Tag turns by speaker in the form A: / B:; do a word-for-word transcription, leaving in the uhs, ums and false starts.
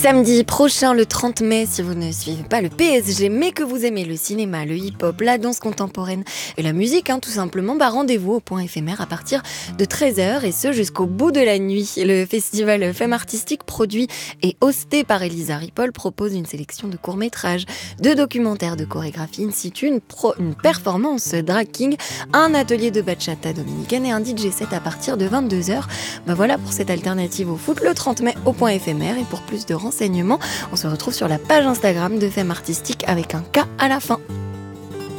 A: Samedi prochain, le trente mai, si vous ne suivez pas le P S G, mais que vous aimez le cinéma, le hip-hop, la danse contemporaine et la musique, hein, tout simplement, bah rendez-vous au Point éphémère à partir de treize heures et ce jusqu'au bout de la nuit. Le festival Femmes Artistiques, produit et hosté par Elisa Ripoll, propose une sélection de courts-métrages, de documentaires, de chorégraphie in situ, une, pro- une performance drag king, un atelier de bachata dominicaine et un D J set à partir de vingt-deux heures. Bah voilà pour cette alternative au foot le trente mai au Point éphémère. Et pour plus de renseignements, on se retrouve sur la page Instagram de Femmes Artistiques avec un K à la fin.